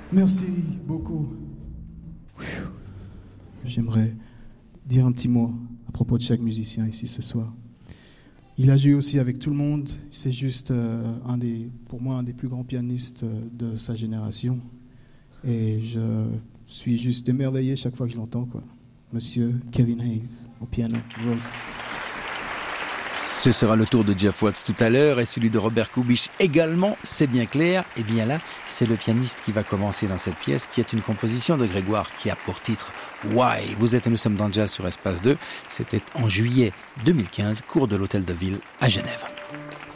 Merci beaucoup. J'aimerais dire un petit mot à propos de chaque musicien ici ce soir. Il a joué aussi avec tout le monde. C'est juste pour moi un des plus grands pianistes de sa génération. Et je suis juste émerveillé chaque fois que je l'entends, quoi. Monsieur Kevin Hayes au piano, Rhodes. Ce sera le tour de Jeff Watts tout à l'heure et celui de Robert Kubisch également, c'est bien clair. Et bien là, c'est le pianiste qui va commencer dans cette pièce qui est une composition de Grégoire qui a pour titre Why. Vous êtes et nous sommes dans Jazz sur Espace 2. C'était en juillet 2015, cours de l'Hôtel de Ville à Genève.